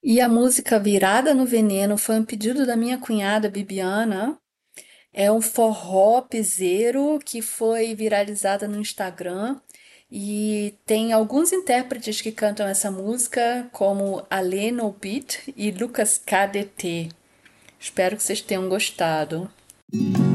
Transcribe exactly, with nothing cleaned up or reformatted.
E a música Virada no Veneno foi um pedido da minha cunhada Bibiana. É um forró piseiro que foi viralizada no Instagram e tem alguns intérpretes que cantam essa música, como Alê No Beat e Lucas K D T. Espero que vocês tenham gostado.